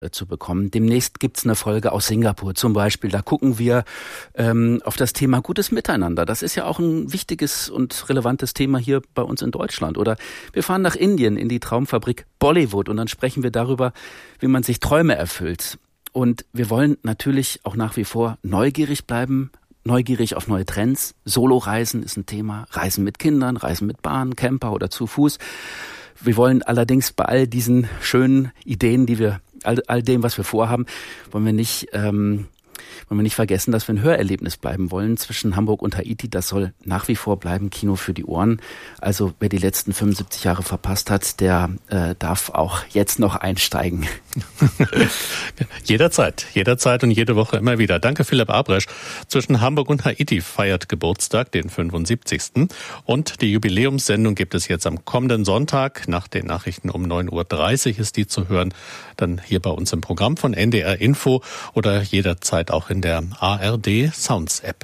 zu bekommen. Demnächst gibt's eine Folge aus Singapur zum Beispiel. Da gucken wir auf das Thema gutes Miteinander. Das ist ja auch ein wichtiges und relevantes Thema hier bei uns in Deutschland. Oder wir fahren nach Indien in die Traumfabrik Bollywood und dann sprechen wir darüber, wie man sich Träume erfüllt. Und wir wollen natürlich auch nach wie vor neugierig bleiben, neugierig auf neue Trends. Soloreisen ist ein Thema, Reisen mit Kindern, Reisen mit Bahn, Camper oder zu Fuß. Wir wollen allerdings bei all diesen schönen Ideen, die wir all dem, was wir vorhaben, wollen wir nicht vergessen, dass wir ein Hörerlebnis bleiben wollen zwischen Hamburg und Haiti. Das soll nach wie vor bleiben, Kino für die Ohren. Also wer die letzten 75 Jahre verpasst hat, der darf auch jetzt noch einsteigen. Jederzeit und jede Woche immer wieder. Danke, Philipp Abresch. Zwischen Hamburg und Haiti feiert Geburtstag, den 75. Und die Jubiläumssendung gibt es jetzt am kommenden Sonntag. Nach den Nachrichten um 9.30 Uhr ist die zu hören. Dann hier bei uns im Programm von NDR Info oder jederzeit auch in der ARD Sounds App.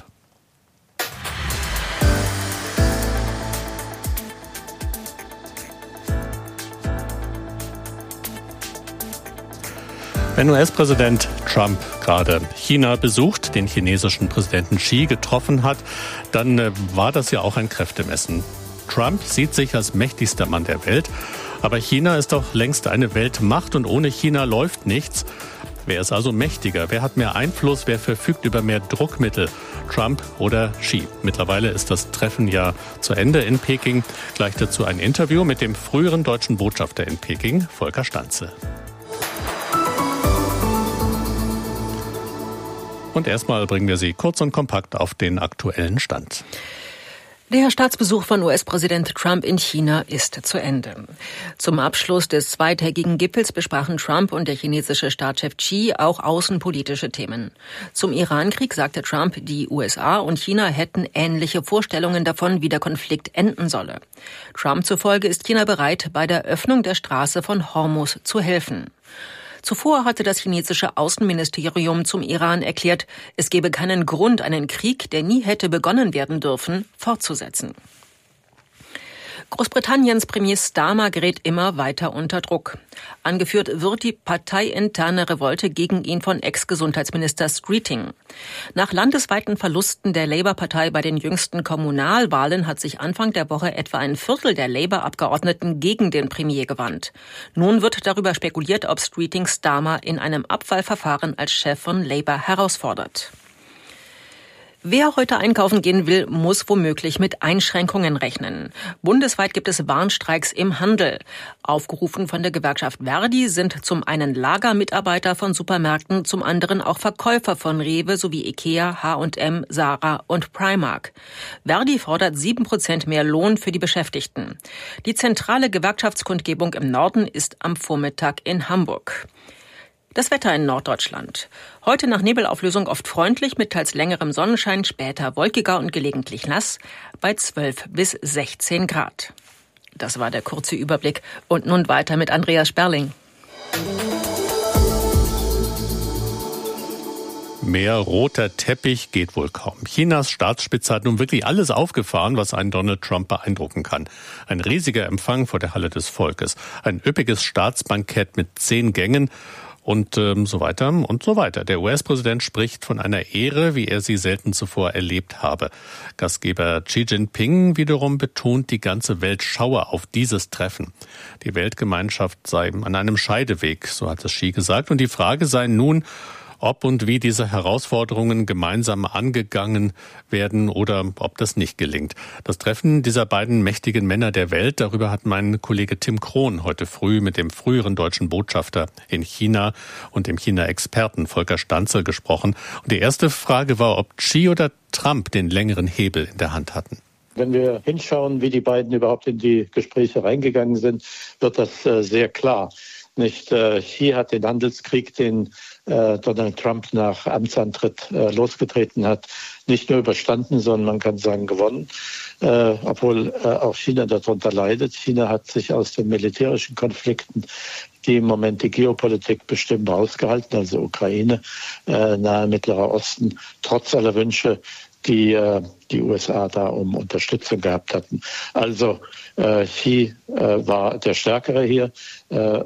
Wenn US-Präsident Trump gerade China besucht, den chinesischen Präsidenten Xi getroffen hat, dann war das ja auch ein Kräftemessen. Trump sieht sich als mächtigster Mann der Welt, aber China ist doch längst eine Weltmacht und ohne China läuft nichts. Wer ist also mächtiger? Wer hat mehr Einfluss? Wer verfügt über mehr Druckmittel? Trump oder Xi? Mittlerweile ist das Treffen ja zu Ende in Peking. Gleich dazu ein Interview mit dem früheren deutschen Botschafter in Peking, Volker Stanze. Und erstmal bringen wir Sie kurz und kompakt auf den aktuellen Stand. Der Staatsbesuch von US-Präsident Trump in China ist zu Ende. Zum Abschluss des zweitägigen Gipfels besprachen Trump und der chinesische Staatschef Xi auch außenpolitische Themen. Zum Irankrieg sagte Trump, die USA und China hätten ähnliche Vorstellungen davon, wie der Konflikt enden solle. Trump zufolge ist China bereit, bei der Öffnung der Straße von Hormuz zu helfen. Zuvor hatte das chinesische Außenministerium zum Iran erklärt, es gebe keinen Grund, einen Krieg, der nie hätte begonnen werden dürfen, fortzusetzen. Großbritanniens Premier Starmer gerät immer weiter unter Druck. Angeführt wird die parteiinterne Revolte gegen ihn von Ex-Gesundheitsminister Streeting. Nach landesweiten Verlusten der Labour-Partei bei den jüngsten Kommunalwahlen hat sich Anfang der Woche etwa ein Viertel der Labour-Abgeordneten gegen den Premier gewandt. Nun wird darüber spekuliert, ob Streeting Starmer in einem Abwahlverfahren als Chef von Labour herausfordert. Wer heute einkaufen gehen will, muss womöglich mit Einschränkungen rechnen. Bundesweit gibt es Warnstreiks im Handel. Aufgerufen von der Gewerkschaft Verdi sind zum einen Lagermitarbeiter von Supermärkten, zum anderen auch Verkäufer von Rewe sowie Ikea, H&M, Zara und Primark. Verdi fordert 7% mehr Lohn für die Beschäftigten. Die zentrale Gewerkschaftskundgebung im Norden ist am Vormittag in Hamburg. Das Wetter in Norddeutschland. Heute nach Nebelauflösung oft freundlich, mit teils längerem Sonnenschein, später wolkiger und gelegentlich nass, bei 12 bis 16 Grad. Das war der kurze Überblick. Und nun weiter mit Andreas Sperling. Mehr roter Teppich geht wohl kaum. Chinas Staatsspitze hat nun wirklich alles aufgefahren, was einen Donald Trump beeindrucken kann. Ein riesiger Empfang vor der Halle des Volkes, ein üppiges Staatsbankett mit 10 Gängen, und so weiter und so weiter. Der US-Präsident spricht von einer Ehre, wie er sie selten zuvor erlebt habe. Gastgeber Xi Jinping wiederum betont, die ganze Welt schaue auf dieses Treffen. Die Weltgemeinschaft sei an einem Scheideweg, so hat es Xi gesagt. Und die Frage sei nun, ob und wie diese Herausforderungen gemeinsam angegangen werden oder ob das nicht gelingt. Das Treffen dieser beiden mächtigen Männer der Welt, darüber hat mein Kollege Tim Krohn heute früh mit dem früheren deutschen Botschafter in China und dem China-Experten Volker Stanze gesprochen. Und die erste Frage war, ob Xi oder Trump den längeren Hebel in der Hand hatten. Wenn wir hinschauen, wie die beiden überhaupt in die Gespräche reingegangen sind, wird das sehr klar. Xi hat den Handelskrieg, den Donald Trump nach Amtsantritt losgetreten hat, nicht nur überstanden, sondern man kann sagen gewonnen, obwohl auch China darunter leidet. China hat sich aus den militärischen Konflikten, die im Moment die Geopolitik bestimmen, rausgehalten, also Ukraine, nahe Mittlerer Osten, trotz aller Wünsche, die USA da um Unterstützung gehabt hatten. Also Xi war der Stärkere hier.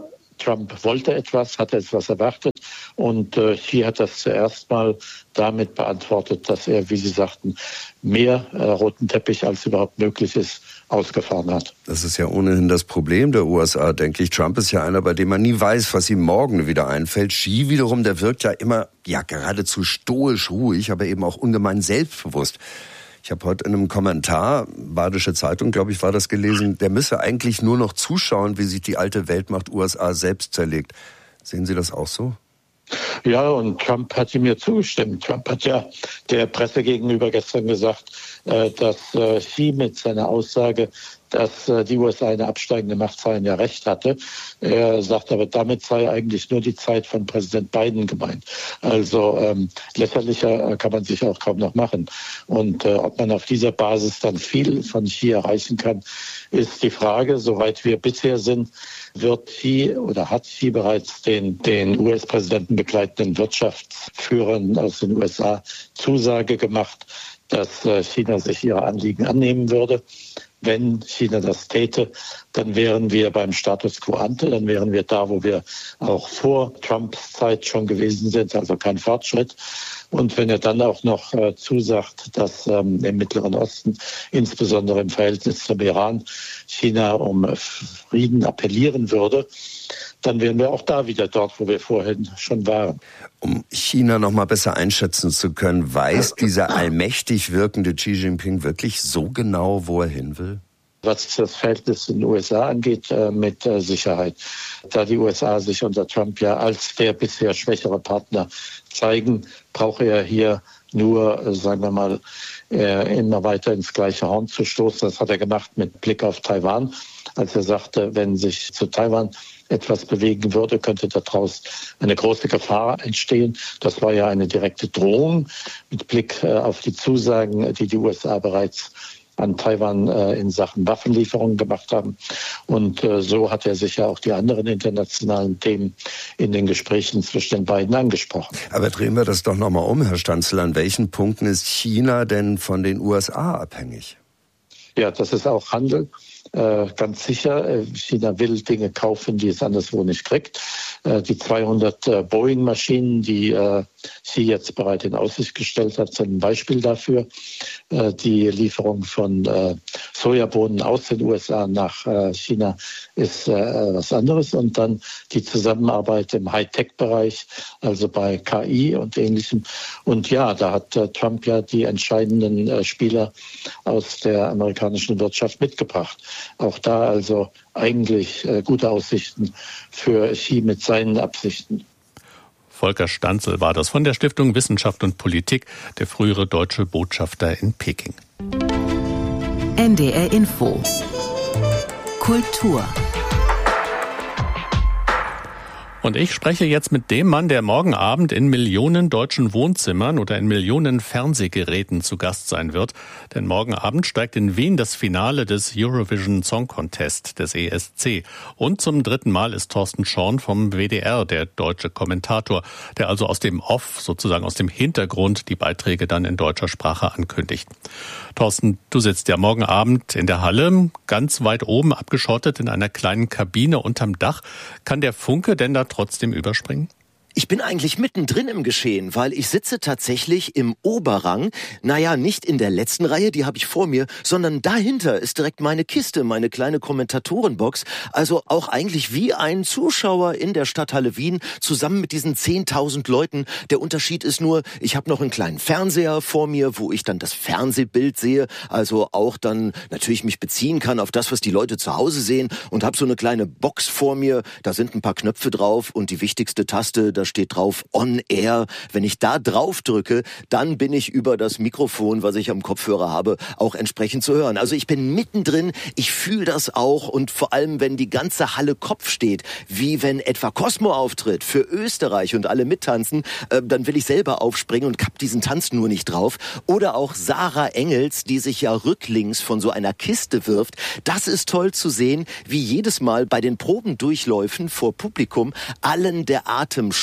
Trump wollte etwas, hatte etwas erwartet und Xi hat das zuerst mal damit beantwortet, dass er, wie Sie sagten, mehr roten Teppich als überhaupt möglich ist, ausgefahren hat. Das ist ja ohnehin das Problem der USA, denke ich. Trump ist ja einer, bei dem man nie weiß, was ihm morgen wieder einfällt. Xi wiederum, der wirkt ja immer, geradezu stoisch ruhig, aber eben auch ungemein selbstbewusst. Ich habe heute in einem Kommentar, Badische Zeitung, glaube ich, war das gelesen, der müsse eigentlich nur noch zuschauen, wie sich die alte Weltmacht USA selbst zerlegt. Sehen Sie das auch so? Ja, und Trump hat ihm ja zugestimmt. Trump hat ja der Presse gegenüber gestern gesagt, dass Xi mit seiner Aussage, dass die USA eine absteigende Macht seien, ja recht hatte. Er sagt aber, damit sei eigentlich nur die Zeit von Präsident Biden gemeint. Also lächerlicher kann man sich auch kaum noch machen. Und ob man auf dieser Basis dann viel von Xi erreichen kann, ist die Frage. Soweit wir bisher sind, wird Xi oder hat Xi bereits den US-Präsidenten begleitenden Wirtschaftsführern aus den USA Zusage gemacht, dass China sich ihrer Anliegen annehmen würde. Wenn China das täte, dann wären wir beim Status quo ante, dann wären wir da, wo wir auch vor Trumps Zeit schon gewesen sind, also kein Fortschritt. Und wenn er dann auch noch zusagt, dass im Mittleren Osten, insbesondere im Verhältnis zum Iran, China um Frieden appellieren würde, dann wären wir auch da wieder dort, wo wir vorhin schon waren. Um China noch mal besser einschätzen zu können, weiß dieser allmächtig wirkende Xi Jinping wirklich so genau, wo er hin will? Was das Verhältnis in den USA angeht, mit Sicherheit. Da die USA sich unter Trump ja als der bisher schwächere Partner zeigen, braucht er hier nur, sagen wir mal, immer weiter ins gleiche Horn zu stoßen. Das hat er gemacht mit Blick auf Taiwan, als er sagte, wenn sich zu Taiwan etwas bewegen würde, könnte daraus eine große Gefahr entstehen. Das war ja eine direkte Drohung mit Blick auf die Zusagen, die die USA bereits an Taiwan in Sachen Waffenlieferungen gemacht haben. Und so hat er sich ja auch die anderen internationalen Themen in den Gesprächen zwischen den beiden angesprochen. Aber drehen wir das doch nochmal um, Herr Stanzel. An welchen Punkten ist China denn von den USA abhängig? Ja, das ist auch Handel. Ganz sicher. China will Dinge kaufen, die es anderswo nicht kriegt. Die 200 Boeing-Maschinen, die Xi jetzt bereit in Aussicht gestellt hat, sind ein Beispiel dafür. Die Lieferung von Sojabohnen aus den USA nach China ist was anderes. Und dann die Zusammenarbeit im Hightech-Bereich, also bei KI und Ähnlichem. Und ja, da hat Trump ja die entscheidenden Spieler aus der amerikanischen Wirtschaft mitgebracht. Auch da also eigentlich gute Aussichten für Xi mit seinen Absichten. Volker Stanzel war das von der Stiftung Wissenschaft und Politik, der frühere deutsche Botschafter in Peking. NDR Info. Kultur. Und ich spreche jetzt mit dem Mann, der morgen Abend in Millionen deutschen Wohnzimmern oder in Millionen Fernsehgeräten zu Gast sein wird. Denn morgen Abend steigt in Wien das Finale des Eurovision Song Contest, des ESC. Und zum 3. Mal ist Thorsten Schorn vom WDR, der deutsche Kommentator, der also aus dem Off, sozusagen aus dem Hintergrund, die Beiträge dann in deutscher Sprache ankündigt. Thorsten, du sitzt ja morgen Abend in der Halle, ganz weit oben abgeschottet in einer kleinen Kabine unterm Dach. Kann der Funke denn da trotzdem überspringen? Ich bin eigentlich mittendrin im Geschehen, weil ich sitze tatsächlich im Oberrang. Naja, nicht in der letzten Reihe, die habe ich vor mir, sondern dahinter ist direkt meine Kiste, meine kleine Kommentatorenbox. Also auch eigentlich wie ein Zuschauer in der Stadthalle Wien, zusammen mit diesen 10.000 Leuten. Der Unterschied ist nur, ich habe noch einen kleinen Fernseher vor mir, wo ich dann das Fernsehbild sehe. Also auch dann natürlich mich beziehen kann auf das, was die Leute zu Hause sehen. Und habe so eine kleine Box vor mir, da sind ein paar Knöpfe drauf und die wichtigste Taste, da steht drauf On Air. Wenn ich da drauf drücke, dann bin ich über das Mikrofon, was ich am Kopfhörer habe, auch entsprechend zu hören. Also ich bin mittendrin, ich fühle das auch und vor allem, wenn die ganze Halle Kopf steht, wie wenn etwa Cosmo auftritt für Österreich und alle mittanzen, dann will ich selber aufspringen und hab diesen Tanz nur nicht drauf. Oder auch Sarah Engels, die sich ja rücklings von so einer Kiste wirft. Das ist toll zu sehen, wie jedes Mal bei den Probendurchläufen vor Publikum allen der Atem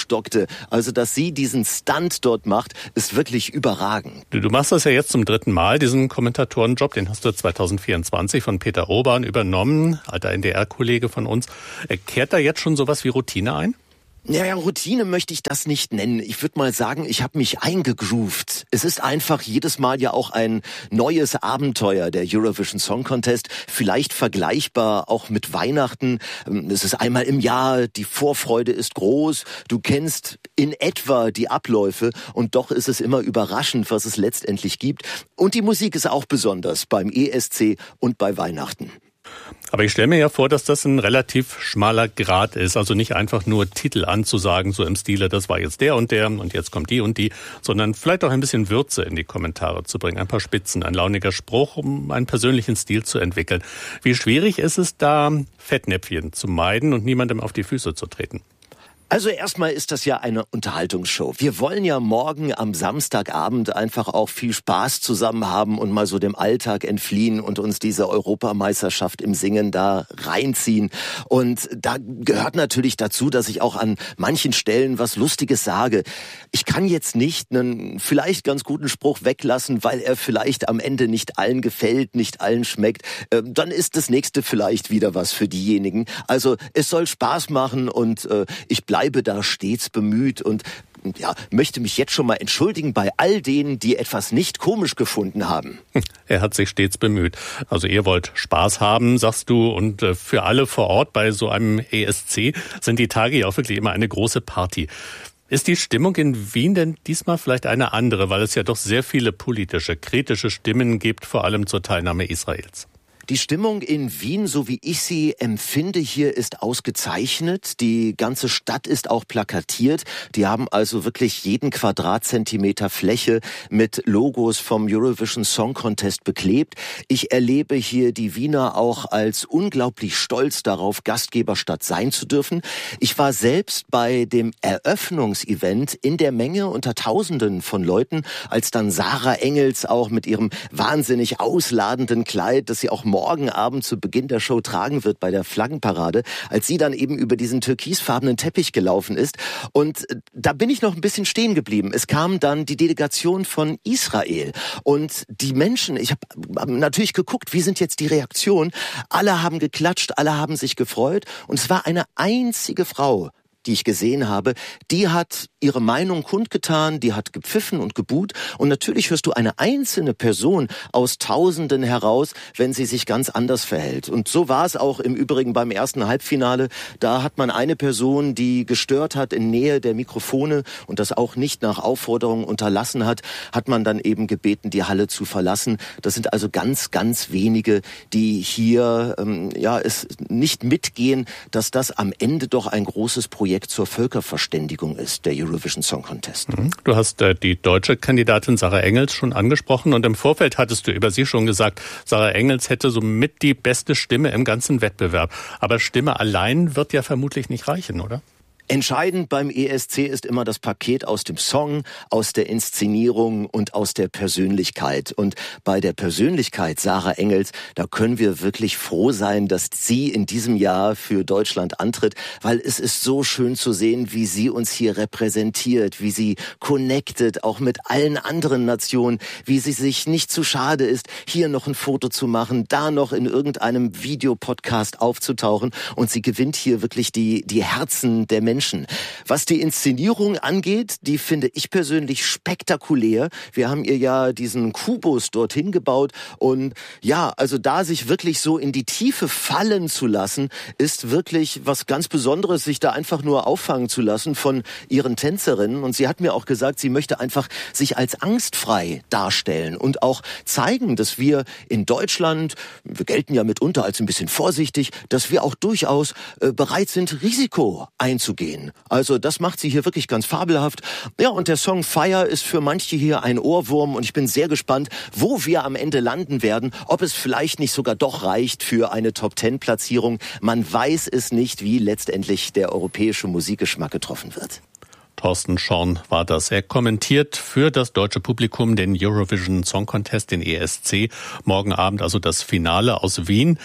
aufdockte, also dass sie diesen Stunt dort macht, ist wirklich überragend. Du machst das ja jetzt zum 3. Mal, diesen Kommentatorenjob, den hast du 2024 von Peter Urban übernommen, alter NDR-Kollege von uns. Kehrt da jetzt schon sowas wie Routine ein? Ja, Routine möchte ich das nicht nennen. Ich würde mal sagen, ich habe mich eingegroovt. Es ist einfach jedes Mal ja auch ein neues Abenteuer, der Eurovision Song Contest. Vielleicht vergleichbar auch mit Weihnachten. Es ist einmal im Jahr, die Vorfreude ist groß. Du kennst in etwa die Abläufe und doch ist es immer überraschend, was es letztendlich gibt. Und die Musik ist auch besonders beim ESC und bei Weihnachten. Aber ich stelle mir ja vor, dass das ein relativ schmaler Grat ist. Also nicht einfach nur Titel anzusagen, so im Stile, das war jetzt der und jetzt kommt die und die, sondern vielleicht auch ein bisschen Würze in die Kommentare zu bringen. Ein paar Spitzen, ein launiger Spruch, um einen persönlichen Stil zu entwickeln. Wie schwierig ist es da, Fettnäpfchen zu meiden und niemandem auf die Füße zu treten? Also erstmal ist das ja eine Unterhaltungsshow. Wir wollen ja morgen am Samstagabend einfach auch viel Spaß zusammen haben und mal so dem Alltag entfliehen und uns diese Europameisterschaft im Singen da reinziehen. Und da gehört natürlich dazu, dass ich auch an manchen Stellen was Lustiges sage. Ich kann jetzt nicht einen vielleicht ganz guten Spruch weglassen, weil er vielleicht am Ende nicht allen gefällt, nicht allen schmeckt. Dann ist das nächste vielleicht wieder was für diejenigen. Also es soll Spaß machen und ich bleibe da stets bemüht und möchte mich jetzt schon mal entschuldigen bei all denen, die etwas nicht komisch gefunden haben. Er hat sich stets bemüht. Also ihr wollt Spaß haben, sagst du, und für alle vor Ort bei so einem ESC sind die Tage ja auch wirklich immer eine große Party. Ist die Stimmung in Wien denn diesmal vielleicht eine andere, weil es ja doch sehr viele politische, kritische Stimmen gibt, vor allem zur Teilnahme Israels? Die Stimmung in Wien, so wie ich sie empfinde hier, ist ausgezeichnet. Die ganze Stadt ist auch plakatiert. Die haben also wirklich jeden Quadratzentimeter Fläche mit Logos vom Eurovision Song Contest beklebt. Ich erlebe hier die Wiener auch als unglaublich stolz darauf, Gastgeberstadt sein zu dürfen. Ich war selbst bei dem Eröffnungsevent in der Menge unter Tausenden von Leuten, als dann Sarah Engels auch mit ihrem wahnsinnig ausladenden Kleid, das sie auch morgen Abend zu Beginn der Show tragen wird bei der Flaggenparade, als sie dann eben über diesen türkisfarbenen Teppich gelaufen ist. Und da bin ich noch ein bisschen stehen geblieben. Es kam dann die Delegation von Israel und die Menschen, ich habe natürlich geguckt, wie sind jetzt die Reaktionen? Alle haben geklatscht, alle haben sich gefreut und es war eine einzige Frau, die ich gesehen habe, die hat ihre Meinung kundgetan, die hat gepfiffen und gebuht und natürlich hörst du eine einzelne Person aus Tausenden heraus, wenn sie sich ganz anders verhält. Und so war es auch im Übrigen beim ersten Halbfinale. Da hat man eine Person, die gestört hat in Nähe der Mikrofone und das auch nicht nach Aufforderung unterlassen hat, hat man dann eben gebeten, die Halle zu verlassen. Das sind also ganz, ganz wenige, die hier es nicht mitgehen, dass das am Ende doch ein großes Projekt zur Völkerverständigung ist, der Eurovision Song Contest. Du hast die deutsche Kandidatin Sarah Engels schon angesprochen und im Vorfeld hattest du über sie schon gesagt, Sarah Engels hätte somit die beste Stimme im ganzen Wettbewerb. Aber Stimme allein wird ja vermutlich nicht reichen, oder? Entscheidend beim ESC ist immer das Paket aus dem Song, aus der Inszenierung und aus der Persönlichkeit. Und bei der Persönlichkeit Sarah Engels, da können wir wirklich froh sein, dass sie in diesem Jahr für Deutschland antritt, weil es ist so schön zu sehen, wie sie uns hier repräsentiert, wie sie connected, auch mit allen anderen Nationen, wie sie sich nicht zu schade ist, hier noch ein Foto zu machen, da noch in irgendeinem Videopodcast aufzutauchen und sie gewinnt hier wirklich die Herzen der Menschen. Was die Inszenierung angeht, die finde ich persönlich spektakulär. Wir haben ihr ja diesen Kubus dorthin gebaut und ja, also da sich wirklich so in die Tiefe fallen zu lassen, ist wirklich was ganz Besonderes, sich da einfach nur auffangen zu lassen von ihren Tänzerinnen. Und sie hat mir auch gesagt, sie möchte einfach sich als angstfrei darstellen und auch zeigen, dass wir in Deutschland, wir gelten ja mitunter als ein bisschen vorsichtig, dass wir auch durchaus bereit sind, Risiko einzugehen. Also das macht sie hier wirklich ganz fabelhaft. Ja, und der Song Fire ist für manche hier ein Ohrwurm und ich bin sehr gespannt, wo wir am Ende landen werden, ob es vielleicht nicht sogar doch reicht für eine Top-10-Platzierung. Man weiß es nicht, wie letztendlich der europäische Musikgeschmack getroffen wird. Thorsten Schorn war das. Er kommentiert für das deutsche Publikum den Eurovision Song Contest, den ESC. Morgen Abend also das Finale aus Wien.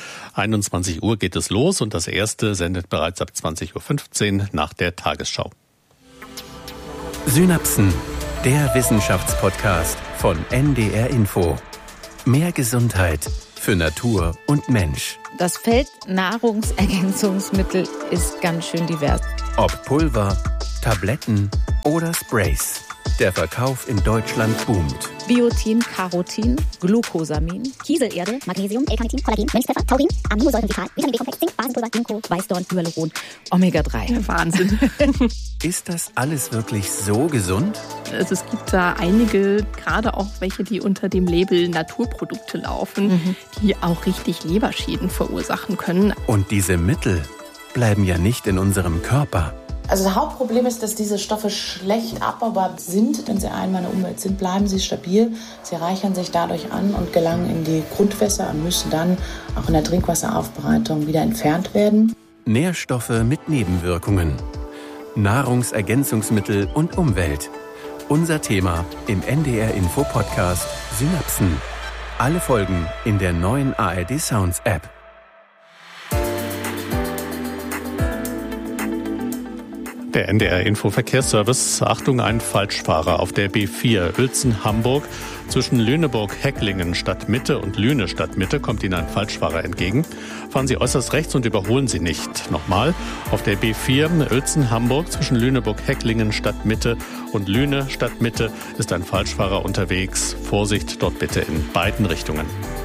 21 Uhr geht es los und das erste sendet bereits ab 20.15 Uhr nach der Tagesschau. Synapsen, der Wissenschaftspodcast von NDR Info. Mehr Gesundheit für Natur und Mensch. Das Feld Nahrungsergänzungsmittel ist ganz schön divers. Ob Pulver, Tabletten oder Sprays. Der Verkauf in Deutschland boomt. Biotin, Carotin, Glucosamin, Kieselerde, Magnesium, L-Carnitin, Kollagen, Mönchspfeffer, Taurin, Aminosäuren, Vital, Vitamin B-Komplex, Zink, Basenpulver, Ginkgo, Weißdorn, Hyaluron, Omega-3. Wahnsinn. Ist das alles wirklich so gesund? Also es gibt da einige, gerade auch welche, die unter dem Label Naturprodukte laufen, die auch richtig Leberschäden verursachen können. Und diese Mittel bleiben ja nicht in unserem Körper. Also das Hauptproblem ist, dass diese Stoffe schlecht abbaubar sind. Wenn sie einmal in der Umwelt sind, bleiben sie stabil. Sie reichern sich dadurch an und gelangen in die Grundwässer und müssen dann auch in der Trinkwasseraufbereitung wieder entfernt werden. Nährstoffe mit Nebenwirkungen. Nahrungsergänzungsmittel und Umwelt. Unser Thema im NDR Info Podcast Synapsen. Alle Folgen in der neuen ARD Sounds App. Der NDR Info Verkehrsservice. Achtung, ein Falschfahrer auf der B4 Uelzen-Hamburg. Zwischen Lüneburg-Hecklingen Stadtmitte und Lüne Stadtmitte kommt Ihnen ein Falschfahrer entgegen. Fahren Sie äußerst rechts und überholen Sie nicht. Nochmal, auf der B4 Uelzen-Hamburg zwischen Lüneburg-Hecklingen Stadtmitte und Lüne Stadtmitte ist ein Falschfahrer unterwegs. Vorsicht dort bitte in beiden Richtungen.